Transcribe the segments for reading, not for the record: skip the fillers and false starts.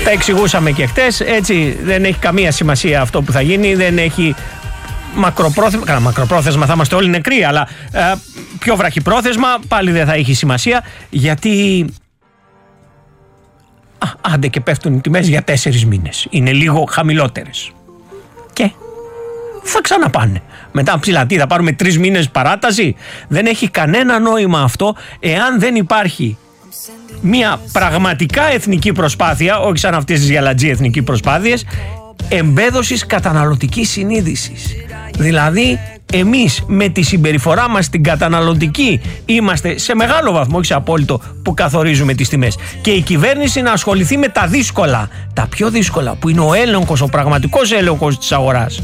Τα εξηγούσαμε και χτες, έτσι δεν έχει καμία σημασία αυτό που θα γίνει, δεν έχει μακροπρόθεσμα. Καλά, μακροπρόθεσμα θα είμαστε όλοι νεκροί, αλλά πιο βραχυπρόθεσμα πάλι δεν θα έχει σημασία, γιατί άντε και πέφτουν οι τιμές για 4 μήνες. Είναι λίγο χαμηλότερες. Και θα ξαναπάνε. Μετά ψηλατή θα πάρουμε 3 μήνες παράταση. Δεν έχει κανένα νόημα αυτό εάν δεν υπάρχει μια πραγματικά εθνική προσπάθεια, όχι σαν αυτές τις γιαλατζή εθνική προσπάθειες, εμπέδωσης καταναλωτικής συνείδησης. Δηλαδή εμείς με τη συμπεριφορά μας την καταναλωτική είμαστε σε μεγάλο βαθμό, όχι σε απόλυτο, που καθορίζουμε τις τιμές. Και η κυβέρνηση να ασχοληθεί με τα δύσκολα, τα πιο δύσκολα, που είναι ο έλεγχος, ο πραγματικός έλεγχος της αγοράς.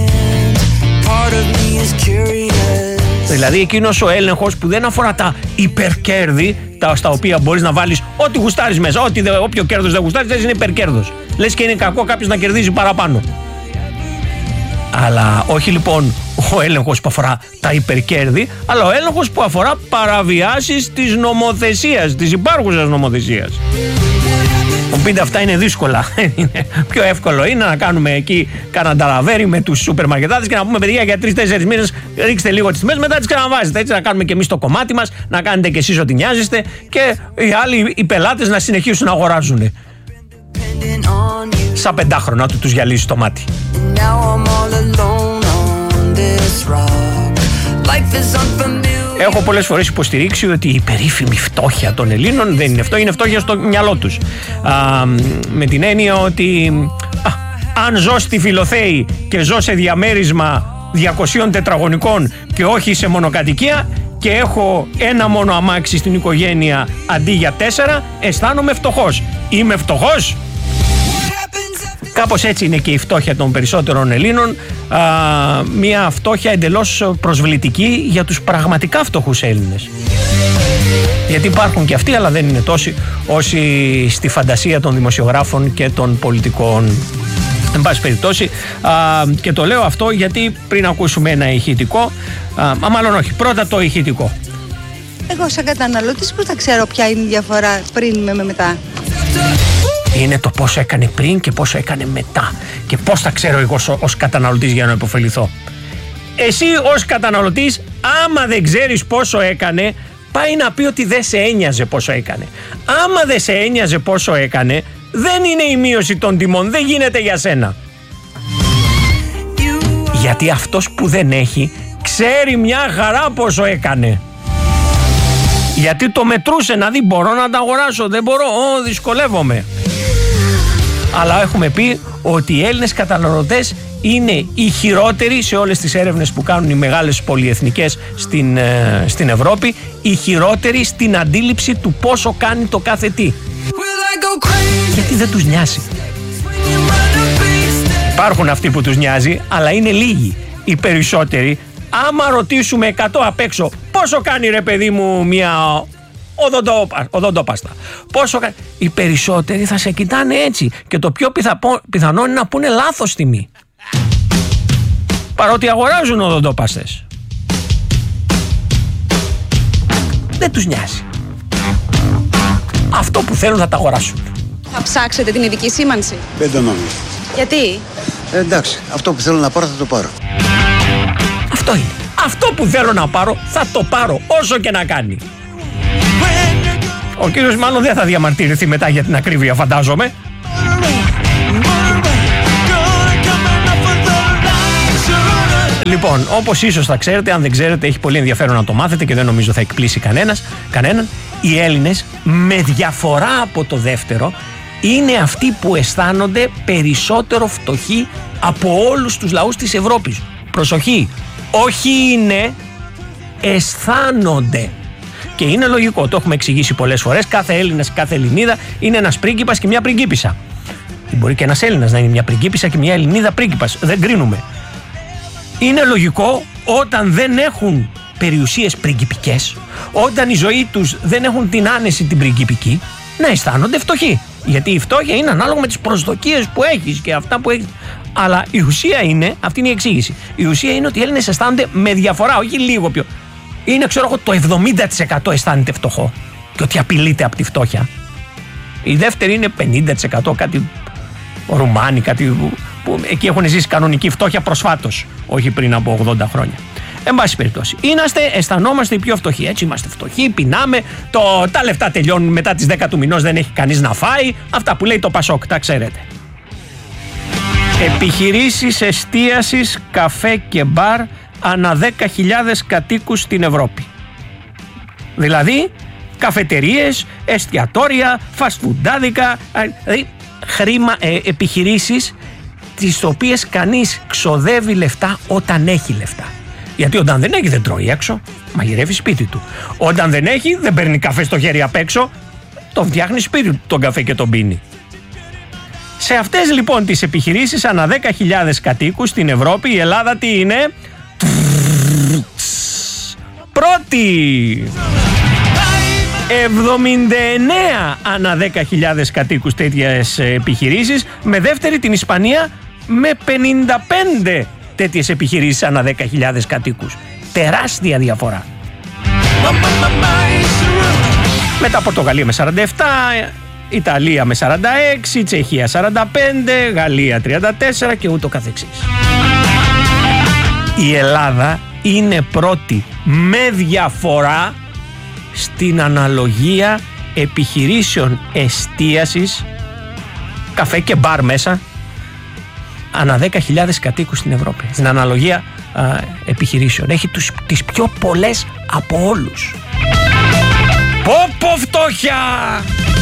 Δηλαδή εκείνος ο έλεγχος που δεν αφορά τα υπερκέρδη, στα οποία μπορείς να βάλεις ό,τι γουστάρεις μέσα, όποιο κέρδος δεν γουστάρεις, δεν είναι υπερκέρδος. Λες και είναι κακό κάποιος να κερδίζει παραπάνω. Αλλά όχι λοιπόν ο έλεγχος που αφορά τα υπερκέρδη, αλλά ο έλεγχος που αφορά παραβιάσεις της νομοθεσίας, της υπάρχουσας νομοθεσίας. Μου πείτε αυτά είναι δύσκολα. Πιο εύκολο είναι να κάνουμε εκεί κανένα ταλαβέρι με τους σούπερ μαρκετάδες και να πούμε παιδιά για 3-4 μήνες ρίξτε λίγο τις τιμές, μετά τις ξαναβάζετε. Έτσι να κάνουμε και εμείς το κομμάτι μας, να κάνετε και εσείς ό,τι νοιάζεστε και οι άλλοι οι πελάτες να συνεχίσουν να αγοράζουν. Σαν 5χρονα τους γυαλίζει το μάτι. Έχω πολλές φορές υποστηρίξει ότι η περίφημη φτώχεια των Ελλήνων δεν είναι αυτό, είναι φτώχεια στο μυαλό τους. Με την έννοια ότι αν ζω στη Φιλοθέη και ζω σε διαμέρισμα 200 τετραγωνικών και όχι σε μονοκατοικία και έχω ένα μόνο αμάξι στην οικογένεια αντί για 4, αισθάνομαι φτωχός. Είμαι φτωχός? Κάπως έτσι είναι και η φτώχεια των περισσότερων Ελλήνων, μια φτώχεια εντελώς προσβλητική για τους πραγματικά φτωχούς Έλληνες. Γιατί υπάρχουν και αυτοί, αλλά δεν είναι τόσοι όσοι στη φαντασία των δημοσιογράφων και των πολιτικών. Εν πάση περιπτώσει, και το λέω αυτό γιατί πριν ακούσουμε ένα ηχητικό, μάλλον όχι, πρώτα το ηχητικό. Εγώ σαν καταναλώτης πώς θα ξέρω ποια είναι η διαφορά πριν με μετά? Είναι το πόσο έκανε πριν και πόσο έκανε μετά. Και πώς θα ξέρω εγώ ως καταναλωτής για να υποφεληθώ? Εσύ ως καταναλωτής, άμα δεν ξέρεις πόσο έκανε, πάει να πει ότι δεν σε ένοιαζε πόσο έκανε. Άμα δεν σε ένοιαζε πόσο έκανε, δεν είναι η μείωση των τιμών, δεν γίνεται για σένα. Γιατί αυτός που δεν έχει, ξέρει μια χαρά πόσο έκανε. Γιατί το μετρούσε να δει, μπορώ να τα αγοράσω, δεν μπορώ, δυσκολεύομαι. Αλλά έχουμε πει ότι οι Έλληνες καταναλωτές είναι οι χειρότεροι σε όλες τις έρευνες που κάνουν οι μεγάλες πολυεθνικές στην Ευρώπη, οι χειρότεροι στην αντίληψη του πόσο κάνει το κάθε τι. Γιατί δεν τους νοιάζει. Υπάρχουν αυτοί που τους νοιάζει, αλλά είναι λίγοι. Οι περισσότεροι, άμα ρωτήσουμε 100 απ' έξω, πόσο κάνει ρε παιδί μου μια οδοντόπαστα, πόσο κάνει, οι περισσότεροι θα σε κοιτάνε έτσι και το πιο πιθανό είναι να πούνε λάθος τιμή, παρότι αγοράζουν οδοντόπαστες. Δεν τους νοιάζει. Αυτό που θέλουν θα τα αγοράσουν. Θα ψάξετε την ειδική σήμανση? Δεν το νομίζω. Γιατί? Εντάξει, αυτό που θέλω να πάρω θα το πάρω. Αυτό είναι. Αυτό που θέλω να πάρω θα το πάρω, όσο και να κάνει. Ο κύριος μάλλον δεν θα διαμαρτυρηθεί μετά για την ακρίβεια, φαντάζομαι. Λοιπόν, όπως ίσως θα ξέρετε, αν δεν ξέρετε έχει πολύ ενδιαφέρον να το μάθετε και δεν νομίζω θα εκπλήσει κανέναν, οι Έλληνες με διαφορά από το δεύτερο είναι αυτοί που αισθάνονται περισσότερο φτωχοί από όλους τους λαούς της Ευρώπης. Προσοχή, όχι είναι, αισθάνονται. Και είναι λογικό, το έχουμε εξηγήσει πολλές φορές. Κάθε Έλληνας, κάθε Ελληνίδα είναι ένας πρίγκιπας και μια πριγκίπισσα. Μπορεί και ένας Έλληνας να είναι μια πριγκίπισσα και μια Ελληνίδα πρίγκιπας. Δεν κρίνουμε. Είναι λογικό όταν δεν έχουν περιουσίες πριγκιπικές, όταν η ζωή τους δεν έχουν την άνεση την πριγκιπική, να αισθάνονται φτωχοί. Γιατί η φτώχεια είναι ανάλογα με τις προσδοκίες που έχεις και αυτά που έχεις. Αλλά η ουσία είναι, αυτή είναι η εξήγηση. Η ουσία είναι ότι οι Έλληνες αισθάνονται με διαφορά, όχι λίγο πιο. Είναι, ξέρω εγώ, το 70% αισθάνεται φτωχό και ότι απειλείται από τη φτώχεια. Η δεύτερη είναι 50%, κάτι Ρουμάνοι, κάτι που εκεί έχουν ζήσει κανονική φτώχεια προσφάτως, όχι πριν από 80 χρόνια. Εν πάση περιπτώσει, αισθανόμαστε οι πιο φτωχοί. Έτσι είμαστε φτωχοί, πεινάμε, τα λεφτά τελειώνουν μετά τις 10 του μηνός, δεν έχει κανείς να φάει. Αυτά που λέει το Πασόκ, τα ξέρετε. Επιχειρήσεις εστίασης, καφέ και μπαρ ανά 10.000 κατοίκους στην Ευρώπη. Δηλαδή, καφετερίες, εστιατόρια, φαστφουντάδικα, δηλαδή επιχειρήσεις τις οποίες κανείς ξοδεύει λεφτά όταν έχει λεφτά. Γιατί όταν δεν έχει δεν τρώει έξω, μαγειρεύει σπίτι του. Όταν δεν έχει δεν παίρνει καφέ στο χέρι απ' έξω, τον φτιάχνει σπίτι του τον καφέ και τον πίνει. Σε αυτές λοιπόν τις επιχειρήσεις ανά 10.000 κατοίκους στην Ευρώπη η Ελλάδα τι είναι? Πρώτη! 79 ανά 10.000 κατοίκους τέτοιες επιχειρήσεις, με δεύτερη την Ισπανία με 55 τέτοιες επιχειρήσεις ανά 10.000 κατοίκους. Τεράστια διαφορά. Μετά Πορτογαλία με 47, Ιταλία με 46, Τσεχία 45, Γαλλία 34 και ούτω καθεξής. Η Ελλάδα είναι πρώτη με διαφορά στην αναλογία επιχειρήσεων εστίασης, καφέ και μπαρ μέσα, ανά 10.000 κατοίκους στην Ευρώπη. Στην αναλογία επιχειρήσεων. Έχει τις πιο πολλές από όλους. Πω φτώχεια!